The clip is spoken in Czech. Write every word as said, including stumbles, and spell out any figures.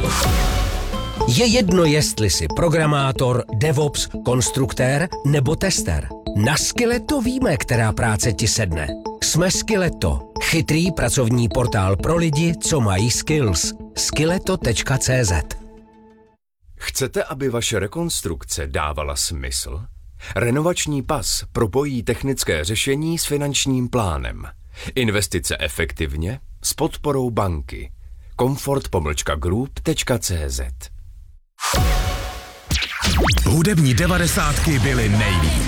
Je jedno, jestli jsi programátor, DevOps, konstruktér nebo tester. Na Skilleto víme, která práce ti sedne. Jsme Skilleto. Chytrý pracovní portál pro lidi, co mají skills. skilleto tečka cé zet. Chcete, aby vaše rekonstrukce dávala smysl? Renovační pas propojí technické řešení s finančním plánem. Investice efektivně s podporou banky. komfort pomlčka group tečka cé zet. Hudební devadesátky byly nejvíc.